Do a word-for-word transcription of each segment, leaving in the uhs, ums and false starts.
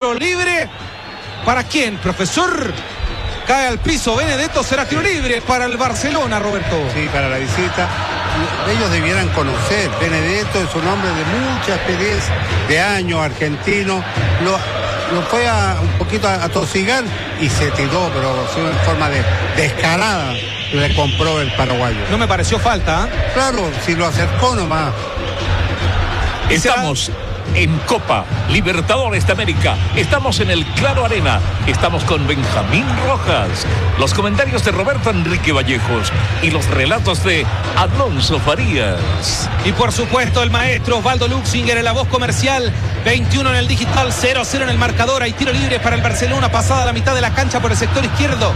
tiro libre. ¿Para quién, profesor? Cae al piso Benedetto, será tiro libre para el Barcelona, Roberto. Sí, para la visita. Ellos debieran conocer. Benedetto es un hombre de mucha experiencia, de años, argentino. Lo, lo fue a, un poquito a, a tosigar y se tiró, pero sí, en forma de descarada le compró el paraguayo. No me pareció falta, ¿eh? Claro, si lo acercó nomás. Estamos en Copa Libertadores de América. Estamos en el Claro Arena. Estamos con Benjamín Rojas. Los comentarios de Roberto Enrique Vallejos y los relatos de Alonso Farías. Y por supuesto el maestro Osvaldo Luxinger en la voz comercial. veintiuno en el digital, cero a cero en el marcador. Hay tiro libre para el Barcelona, pasada la mitad de la cancha por el sector izquierdo.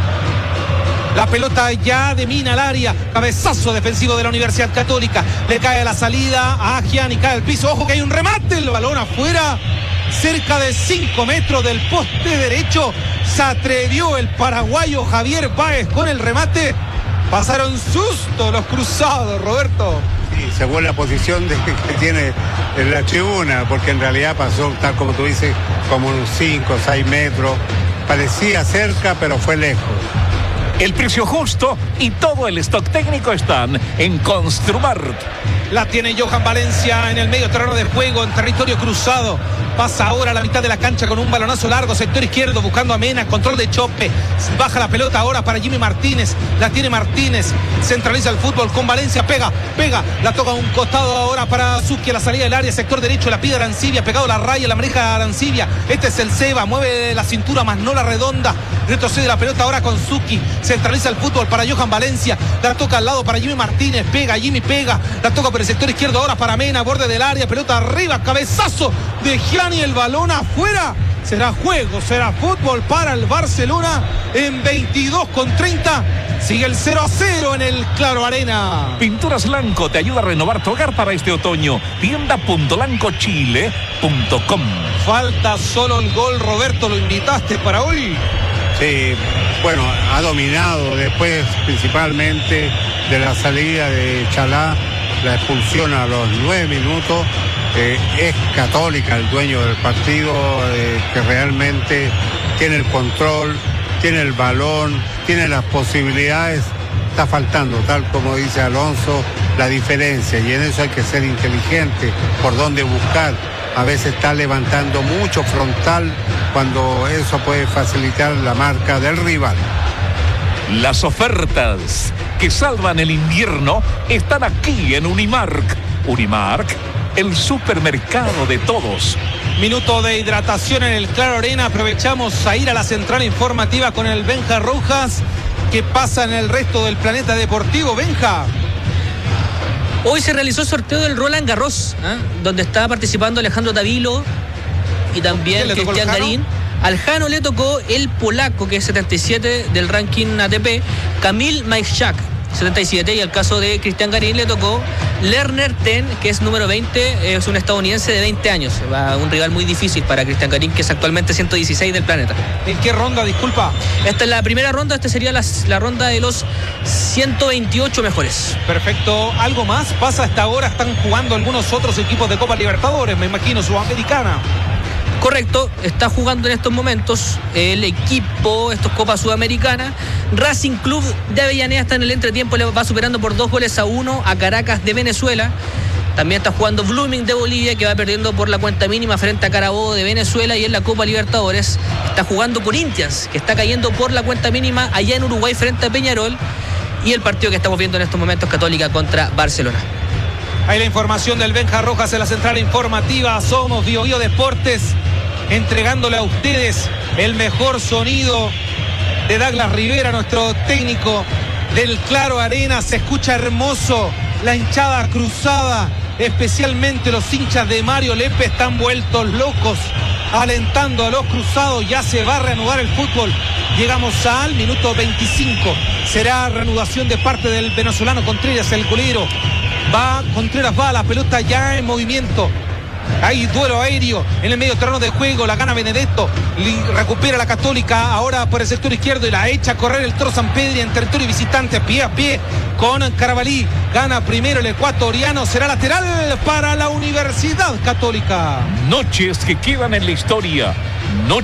La pelota ya domina el área. Cabezazo defensivo de la Universidad Católica. Le cae la salida a Agian y cae al piso. Ojo que hay un remate. El balón afuera. Cerca de cinco metros del poste derecho. Se atrevió el paraguayo Javier Báez con el remate. Pasaron susto los cruzados, Roberto. Sí, según la posición de, que tiene en la tribuna. Porque en realidad pasó, tal como tú dices, como unos cinco o seis metros. Parecía cerca, pero fue lejos. El precio justo y todo el stock técnico están en Construmart. La tiene Johan Valencia en el medio terreno de juego, en territorio cruzado. Pasa ahora a la mitad de la cancha con un balonazo largo, sector izquierdo, buscando a Mena, control de chope. Baja la pelota ahora para Jimmy Martínez. La tiene Martínez. Centraliza el fútbol con Valencia. Pega, pega. La toca a un costado ahora para Zucchi a la salida del área, sector derecho. La pide Arancibia, pegado a la raya, la maneja Arancibia. Este es el Seba, mueve la cintura más no la redonda. Retrocede la pelota ahora con Zucchi. Centraliza el fútbol para Johan Valencia. La toca al lado para Jimmy Martínez. Pega, Jimmy pega. La toca por el sector izquierdo ahora para Mena, borde del área. Pelota arriba, cabezazo de Gianni, el balón afuera. Será juego, será fútbol para el Barcelona en veintidós con treinta. Sigue el cero a cero en el Claro Arena. Pinturas Lanco te ayuda a renovar tu hogar para este otoño. tienda punto lanco chile punto com. Falta solo el gol, Roberto, lo invitaste para hoy. Sí, bueno, ha dominado después principalmente de la salida de Chalá, la expulsión a los nueve minutos. Eh, es Católica el dueño del partido, eh, que realmente tiene el control, tiene el balón, tiene las posibilidades. Está faltando, tal como dice Alonso, la diferencia, y en eso hay que ser inteligente, por dónde buscar. A veces está levantando mucho frontal cuando eso puede facilitar la marca del rival. Las ofertas que salvan el invierno están aquí en Unimark. Unimark, el supermercado de todos. Minuto de hidratación en el Claro Arena. Aprovechamos a ir a la central informativa con el Benja Rojas. ¿Qué pasa en el resto del planeta deportivo, Benja? Hoy se realizó el sorteo del Roland Garros, ¿eh? donde está participando Alejandro Davilo y también Cristian Garín. Al Jano le tocó el polaco, que es setenta y siete del ranking A T P, Kamil Majchak, setenta y siete, y al caso de Cristian Garín le tocó Lerner Ten, que es número veinte, es un estadounidense de veinte años. Va un rival muy difícil para Cristian Garín, que es actualmente ciento dieciséis del planeta. ¿En qué ronda, disculpa? Esta es la primera ronda, esta sería la, la ronda de los ciento veintiocho mejores. Perfecto. ¿Algo más pasa hasta ahora? Están jugando algunos otros equipos de Copa Libertadores, me imagino, Sudamericana. Correcto, está jugando en estos momentos el equipo, esto es Copa Sudamericana. Racing Club de Avellaneda está en el entretiempo, le va superando por dos goles a uno a Caracas de Venezuela. También está jugando Blooming de Bolivia, que va perdiendo por la cuenta mínima frente a Carabobo de Venezuela. Y en la Copa Libertadores está jugando Corinthians, que está cayendo por la cuenta mínima allá en Uruguay frente a Peñarol. Y el partido que estamos viendo en estos momentos, Católica contra Barcelona. Hay la información del Benja Rojas en la central informativa. Somos Bio Bio Deportes, entregándole a ustedes el mejor sonido de Douglas Rivera, nuestro técnico del Claro Arena. Se escucha hermoso, la hinchada cruzada, especialmente los hinchas de Mario Lepe están vueltos locos, alentando a los cruzados. Ya se va a reanudar el fútbol. Llegamos al minuto veinticinco. Será reanudación de parte del venezolano Contreras, el golero. Va, Contreras va, la pelota ya en movimiento. Hay duelo aéreo en el medio terreno de juego, la gana Benedetto, recupera la Católica ahora por el sector izquierdo y la echa a correr el Toro Sampedri en territorio visitante, pie a pie con Carabalí. Gana primero el ecuatoriano, será lateral para la Universidad Católica. Noches que quedan en la historia. Noches